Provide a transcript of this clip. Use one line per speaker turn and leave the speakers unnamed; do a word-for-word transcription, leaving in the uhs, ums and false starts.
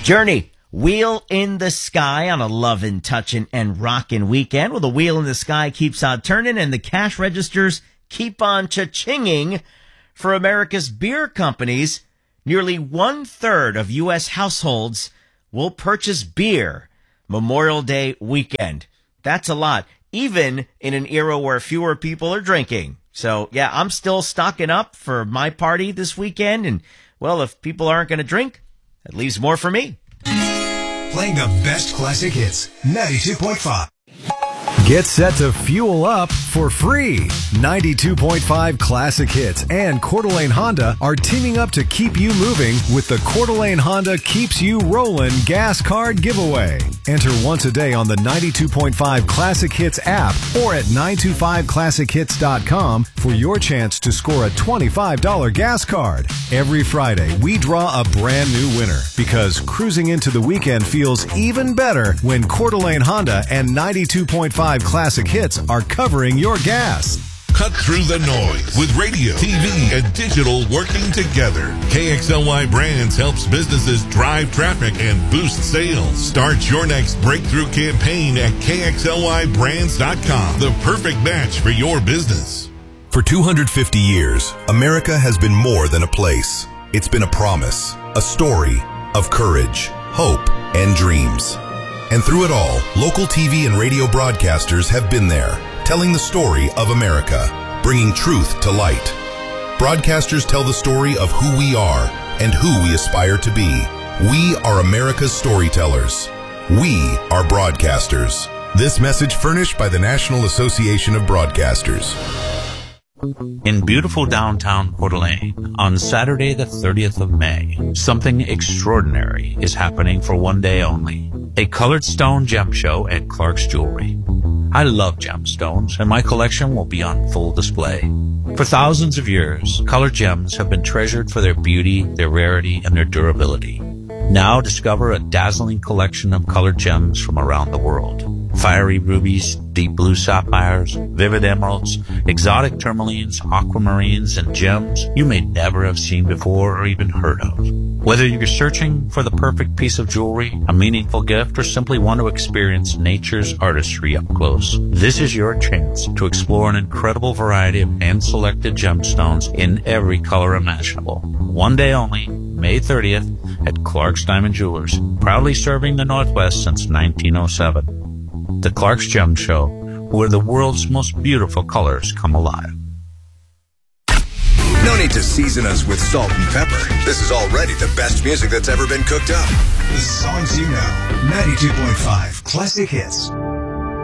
Journey, Wheel in the Sky on a lovin', touchin', and rockin' weekend. Well, the wheel in the sky keeps on turning and the cash registers keep on cha-chinging for America's beer companies. Nearly one-third of U S households will purchase beer Memorial Day weekend. That's a lot, even in an era where fewer people are drinking. So, yeah, I'm still stocking up for my party this weekend. And, well, if people aren't going to drink, that leaves more for me.
Playing the best classic hits, ninety-two point five.
Get set to fuel up for free. ninety-two point five Classic Hits and Coeur d'Alene Honda are teaming up to keep you moving with the Coeur d'Alene Honda Keeps You Rollin' gas card giveaway. Enter once a day on the ninety-two point five Classic Hits app or at nine two five classic hits dot com for your chance to score a twenty-five dollars gas card. Every Friday, we draw a brand new winner because cruising into the weekend feels even better when Coeur d'Alene Honda and ninety-two point five Classic Hits are covering your gas.
Cut through the noise with radio, T V, and digital working together. K X L Y Brands helps businesses drive traffic and boost sales. Start your next breakthrough campaign at K X L Y brands dot com. The perfect match for your business.
For two hundred fifty years, America has been more than a place. It's been a promise, a story of courage, hope, and dreams. And through it all, local T V and radio broadcasters have been there, telling the story of America, bringing truth to light. Broadcasters tell the story of who we are and who we aspire to be. We are America's storytellers. We are broadcasters. This message furnished by the National Association of Broadcasters.
In beautiful downtown Coeur d'Alene, on Saturday the thirtieth of May, something extraordinary is happening for one day only. A colored stone gem show at Clark's Jewelry. I love gemstones, and my collection will be on full display. For thousands of years, colored gems have been treasured for their beauty, their rarity, and their durability. Now discover a dazzling collection of colored gems from around the world. Fiery rubies, deep blue sapphires, vivid emeralds, exotic tourmalines, aquamarines, and gems you may never have seen before or even heard of. Whether you're searching for the perfect piece of jewelry, a meaningful gift, or simply want to experience nature's artistry up close, this is your chance to explore an incredible variety of hand-selected gemstones in every color imaginable. One day only, May thirtieth, at Clark's Diamond Jewelers, proudly serving the Northwest since nineteen oh seven. The Clark's Gem Show, where the world's most beautiful colors come alive.
No need to season us with salt and pepper. This is already the best music that's ever been cooked up. The songs you know. ninety-two point five Classic Hits.